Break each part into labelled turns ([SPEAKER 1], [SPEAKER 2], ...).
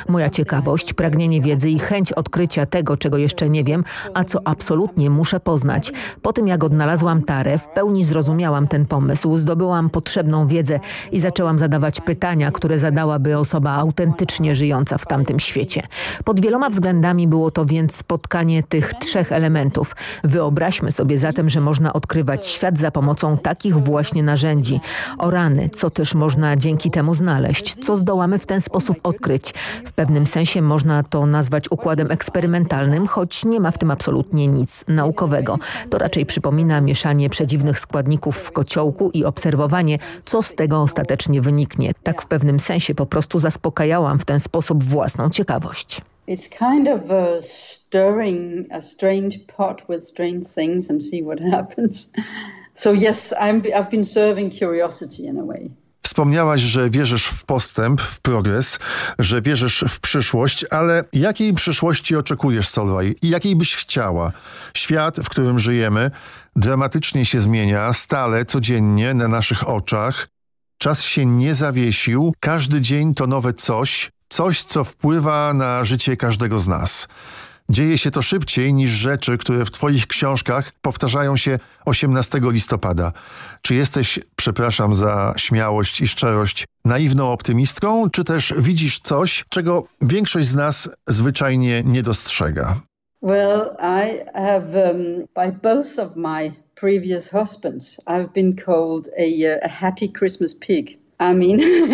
[SPEAKER 1] Moja ciekawość, pragnienie wiedzy i chęć odkrycia tego, czego jeszcze nie wiem, a co absolutnie muszę poznać. Po tym, jak odnalazłam Tarę, w pełni zrozumiałam ten pomysł, zdobyłam potrzebną wiedzę i zaczęłam zadawać pytania, które zadałaby osoba autentycznie żyjąca w tamtym świecie. Pod wieloma względami było to więc spotkanie tych trzech elementów. Wyobraźmy sobie zatem, że można odkrywać świat za pomocą takich właśnie narzędzi. O rany, co też można dzięki temu znaleźć, co zdołamy w ten sposób odkryć. W pewnym sensie można to nazwać układem eksperymentalnym, choć nie ma w tym absolutnie nic naukowego. To raczej przypomina mieszanie przedziwnych składników w kociołku i obserwowanie, co z tego ostatecznie wyniknie. Tak w pewnym sensie po prostu zaspokajałam w ten sposób własną ciekawość.
[SPEAKER 2] It's kind of stirring a strange pot with strange things and see what happens. So yes, I've been serving curiosity in a way.
[SPEAKER 3] Wspomniałaś, że wierzysz w postęp, w progres, że wierzysz w przyszłość, ale jakiej przyszłości oczekujesz, Solveig? I jakiej byś chciała? Świat, w którym żyjemy, dramatycznie się zmienia, stale, codziennie, na naszych oczach. Czas się nie zawiesił, każdy dzień to nowe coś, co wpływa na życie każdego z nas. Dzieje się to szybciej niż rzeczy, które w twoich książkach powtarzają się 18 listopada. Czy jesteś, przepraszam za śmiałość i szczerość, naiwną optymistką, czy też widzisz coś, czego większość z nas zwyczajnie nie dostrzega?
[SPEAKER 2] Well, I have, by both of my previous husbands, I've been called a happy Christmas pig. I mean,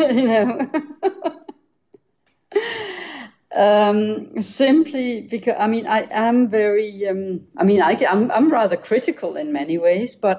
[SPEAKER 2] simply because I am very I'm rather critical in many ways, but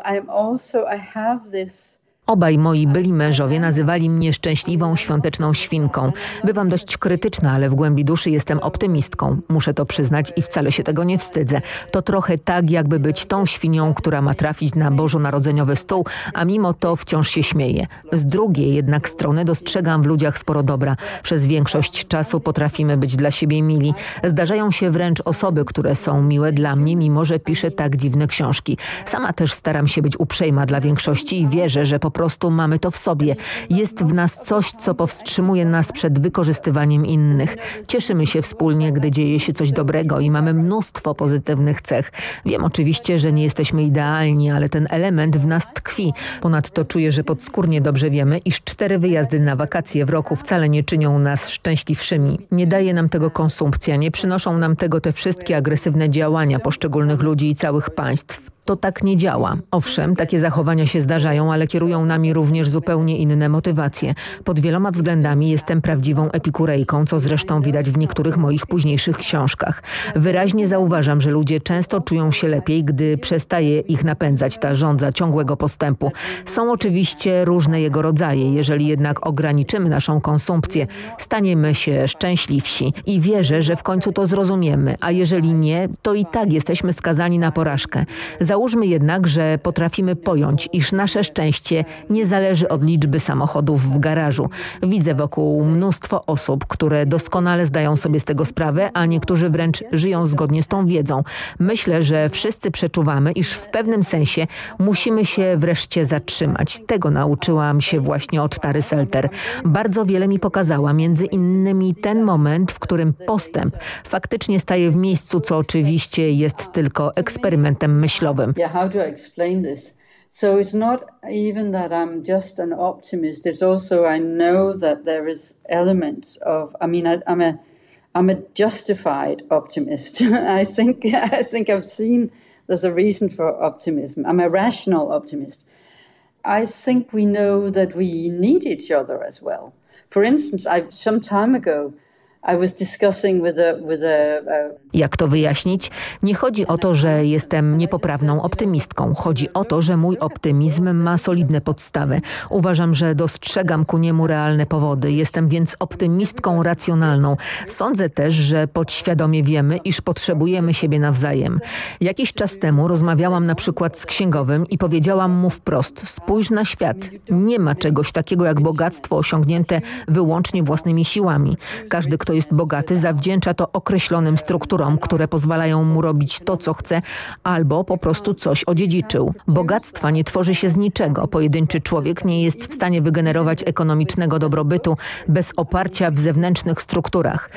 [SPEAKER 2] I have this.
[SPEAKER 1] Obaj moi byli mężowie nazywali mnie szczęśliwą, świąteczną świnką. Bywam dość krytyczna, ale w głębi duszy jestem optymistką. Muszę to przyznać i wcale się tego nie wstydzę. To trochę tak, jakby być tą świnią, która ma trafić na bożonarodzeniowy stół, a mimo to wciąż się śmieje. Z drugiej jednak strony dostrzegam w ludziach sporo dobra. Przez większość czasu potrafimy być dla siebie mili. Zdarzają się wręcz osoby, które są miłe dla mnie, mimo że piszę tak dziwne książki. Sama też staram się być uprzejma dla większości i wierzę, że po prostu mamy to w sobie. Jest w nas coś, co powstrzymuje nas przed wykorzystywaniem innych. Cieszymy się wspólnie, gdy dzieje się coś dobrego i mamy mnóstwo pozytywnych cech. Wiem oczywiście, że nie jesteśmy idealni, ale ten element w nas tkwi. Ponadto czuję, że podskórnie dobrze wiemy, iż 4 wyjazdy na wakacje w roku wcale nie czynią nas szczęśliwszymi. Nie daje nam tego konsumpcja, nie przynoszą nam tego te wszystkie agresywne działania poszczególnych ludzi i całych państw. To tak nie działa. Owszem, takie zachowania się zdarzają, ale kierują nami również zupełnie inne motywacje. Pod wieloma względami jestem prawdziwą epikurejką, co zresztą widać w niektórych moich późniejszych książkach. Wyraźnie zauważam, że ludzie często czują się lepiej, gdy przestaje ich napędzać ta żądza ciągłego postępu. Są oczywiście różne jego rodzaje. Jeżeli jednak ograniczymy naszą konsumpcję, staniemy się szczęśliwsi. I wierzę, że w końcu to zrozumiemy, a jeżeli nie, to i tak jesteśmy skazani na porażkę. Załóżmy jednak, że potrafimy pojąć, iż nasze szczęście nie zależy od liczby samochodów w garażu. Widzę wokół mnóstwo osób, które doskonale zdają sobie z tego sprawę, a niektórzy wręcz żyją zgodnie z tą wiedzą. Myślę, że wszyscy przeczuwamy, iż w pewnym sensie musimy się wreszcie zatrzymać. Tego nauczyłam się właśnie od Tary Selter. Bardzo wiele mi pokazała, między innymi ten moment, w którym postęp faktycznie staje w miejscu, co oczywiście jest tylko eksperymentem myślowym.
[SPEAKER 2] Yeah, how do I explain this? So it's not even that I'm just an optimist. It's also I know that there is elements of. I'm a justified optimist. I think I've seen there's a reason for optimism. I'm a rational optimist. I think we know that we need each other as well. For instance, some time ago. I was discussing with a.
[SPEAKER 1] Jak to wyjaśnić? Nie chodzi o to, że jestem niepoprawną optymistką. Chodzi o to, że mój optymizm ma solidne podstawy. Uważam, że dostrzegam ku niemu realne powody. Jestem więc optymistką racjonalną. Sądzę też, że podświadomie wiemy, iż potrzebujemy siebie nawzajem. Jakiś czas temu rozmawiałam na przykład z księgowym i powiedziałam mu wprost: spójrz na świat. Nie ma czegoś takiego jak bogactwo osiągnięte wyłącznie własnymi siłami. Każdy, kto jest bogaty, zawdzięcza to określonym strukturom, które pozwalają mu robić to, co chce, albo po prostu coś odziedziczył. Bogactwa nie tworzy się z niczego. Pojedynczy człowiek nie jest w stanie wygenerować ekonomicznego dobrobytu bez oparcia w zewnętrznych strukturach.